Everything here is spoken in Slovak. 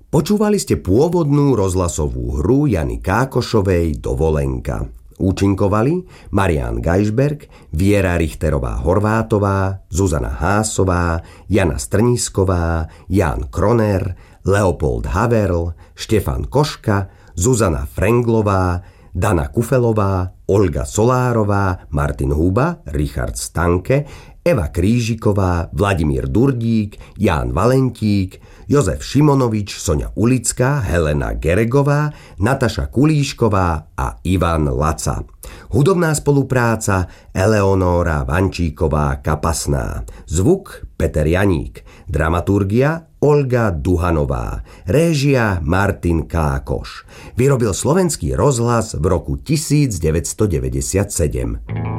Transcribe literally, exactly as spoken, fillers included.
Počúvali ste pôvodnú rozhlasovú hru Jany Kákošovej Dovolenka. Účinkovali Marián Gajšberg, Viera Richterová-Horvátová, Zuzana Hásová, Jana Strnisková, Ján Kroner, Leopold Haverl, Štefan Koška, Zuzana Frenglová, Dana Kufelová, Olga Solárová, Martin Huba, Richard Stanke, Eva Krížiková, Vladimír Durdík, Ján Valentík, Jozef Šimonovič, Soňa Ulická, Helena Geregová, Nataša Kulíšková a Ivan Laca. Hudobná spolupráca Eleonóra Vančíková-Kapasná. Zvuk Peter Janík. Dramaturgia Olga Duhanová. Réžia Martin Kákoš. Vyrobil Slovenský rozhlas v roku devätnásťstodeväťdesiatsedem.